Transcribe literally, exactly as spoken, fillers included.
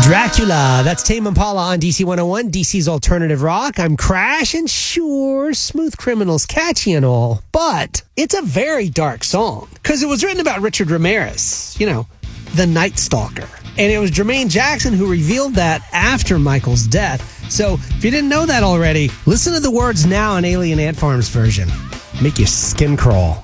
Dracula. That's Tame Impala on D C one oh one, D C's Alternative Rock. I'm Crash, and sure, Smooth Criminal's catchy and all, but it's a very dark song because it was written about Richard Ramirez, you know, the Night Stalker. And it was Jermaine Jackson who revealed that after Michael's death. So if you didn't know that already, listen to the words now in Alien Ant Farm's version. Make your skin crawl.